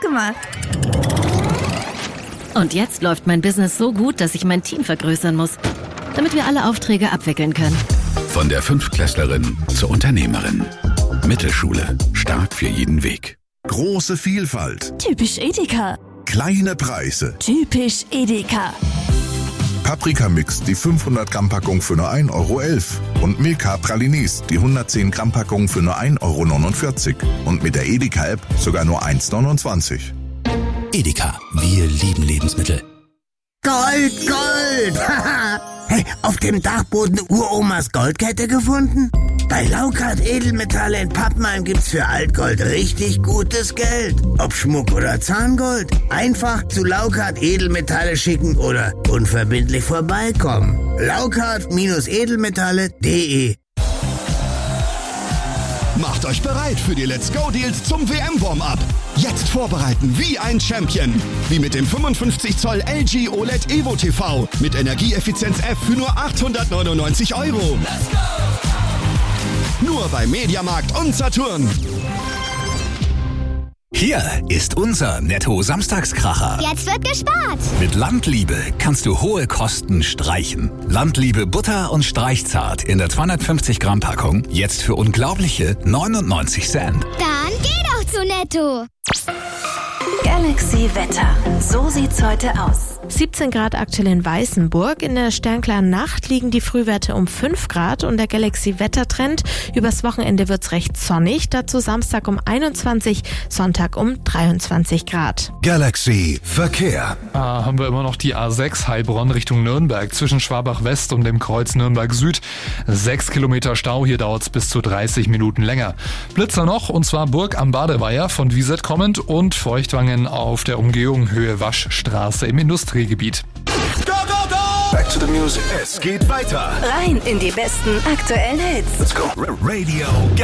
gemacht. Und jetzt läuft mein Business so gut, dass ich mein Team vergrößern muss, damit wir alle Aufträge abwickeln können. Von der Fünftklässlerin zur Unternehmerin. Mittelschule. Stark für jeden Weg. Große Vielfalt. Typisch Edeka. Kleine Preise. Typisch Edeka. Paprikamix, die 500 Gramm Packung für nur 1,11 € und Milka Pralinis, die 110 Gramm Packung für nur 1,49 € und mit der Edeka-App sogar nur 1,29 €. Edeka, wir lieben Lebensmittel. Gold, Gold! Hey, auf dem Dachboden Uromas Goldkette gefunden? Bei Laukart Edelmetalle in Pappenheim gibt's für Altgold richtig gutes Geld. Ob Schmuck oder Zahngold. Einfach zu Laukart Edelmetalle schicken oder unverbindlich vorbeikommen. Laukart-edelmetalle.de. Macht euch bereit für die Let's Go Deals zum WM-Warm-Up. Jetzt vorbereiten wie ein Champion. Wie mit dem 55 Zoll LG OLED Evo TV mit Energieeffizienz F für nur 899 €. Let's go! Nur bei Mediamarkt und Saturn. Hier ist unser Netto-Samstagskracher. Jetzt wird gespart. Mit Landliebe kannst du hohe Kosten streichen. Landliebe Butter und Streichzart in der 250 Gramm Packung jetzt für unglaubliche 99 Cent. Dann geh doch zu Netto. Galaxy Wetter. So sieht's heute aus. 17 Grad aktuell in Weißenburg. In der sternklaren Nacht liegen die Frühwerte um 5 Grad und der Galaxy-Wettertrend. Übers Wochenende wird's recht sonnig. Dazu Samstag um 21, Sonntag um 23 Grad. Galaxy Verkehr. Haben wir immer noch die A6 Heilbronn Richtung Nürnberg zwischen Schwabach West und dem Kreuz Nürnberg Süd. 6 Kilometer Stau, hier dauert's bis zu 30 Minuten länger. Blitzer noch, und zwar Burg am Badeweiher von Wieset kommend und Feuchtwangen auf der Umgehung Höhe Waschstraße im Industriegebiet. Go, go, go! Back to the music. Es geht weiter. Rein in die besten aktuellen Hits. Let's go. Radio